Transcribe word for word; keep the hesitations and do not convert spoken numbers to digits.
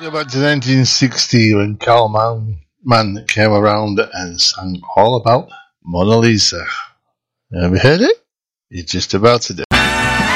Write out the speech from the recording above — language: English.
Go back to nineteen sixty when Carl Mann, Mann came around and sang all about Mona Lisa. Have you heard it? You're just about to do.